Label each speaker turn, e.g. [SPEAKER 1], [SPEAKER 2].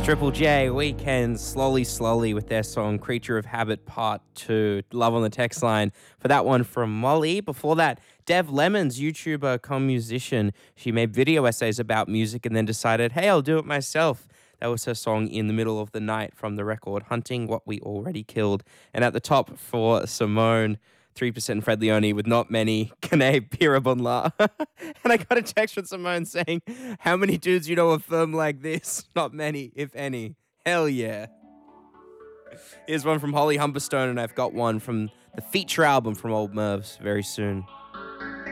[SPEAKER 1] Triple J Weekend slowly with their song Creature of Habit Part 2. Love on the text line for that one from Molly. Before that, Dev Lemons, YouTuber come musician. She made video essays about music and then decided, hey, I'll do it myself. That was her song In the Middle of the Night from the record Hunting What We Already Killed. And at the top for Simone, 3% Fred Leone with Not Many, Kane Pirabonla. And I got a text from Simone saying, how many dudes you know are firm like this? Not many, if any. Hell yeah. Here's one from Holly Humberstone, and I've got one from the feature album from Old Mervs very soon.